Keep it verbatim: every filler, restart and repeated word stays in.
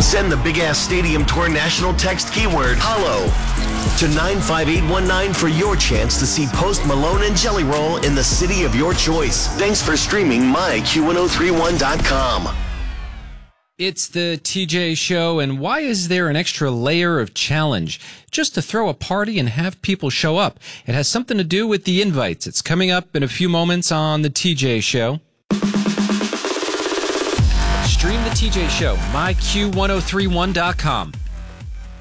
Send the Big Ass Stadium Tour national text keyword HOLLOW to nine five eight one nine for your chance to see Post Malone and Jelly Roll in the city of your choice. Thanks for streaming my Q one oh three one dot com. It's the T J Show, and why is there an extra layer of challenge? Just to throw a party and have people show up. It has something to do with the invites. It's coming up in a few moments on the T J Show. Stream the T J Show, my Q one oh three one dot com.